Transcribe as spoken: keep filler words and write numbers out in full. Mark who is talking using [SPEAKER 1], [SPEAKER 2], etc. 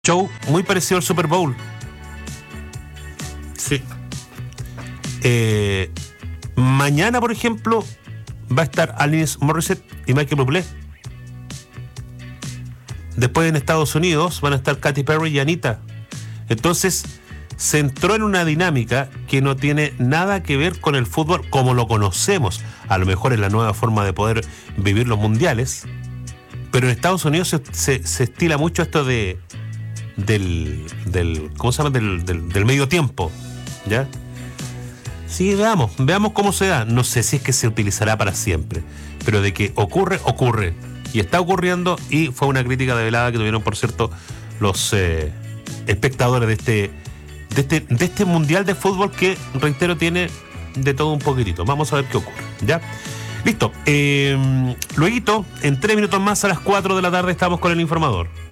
[SPEAKER 1] Show muy parecido al Super Bowl. Sí. Eh, mañana, por ejemplo, va a estar Alanis Morissette y Michael Bublé. Después en Estados Unidos van a estar Katy Perry y Anita. Entonces se entró en una dinámica que no tiene nada que ver con el fútbol como lo conocemos. A lo mejor es la nueva forma de poder vivir los mundiales. Pero en Estados Unidos se, se, se estila mucho esto de del, del ¿cómo se llama? Del, del, del medio tiempo, ¿ya? Sí, veamos, veamos cómo se da. No sé si es que se utilizará para siempre, pero de que ocurre, ocurre. Y está ocurriendo, y fue una crítica de velada que tuvieron, por cierto, los eh, espectadores de este, de este de este mundial de fútbol que, reitero, tiene de todo un poquitito. Vamos a ver qué ocurre, ¿ya? Listo. Eh, lueguito, en tres minutos más, a las cuatro de la tarde, estamos con el informador.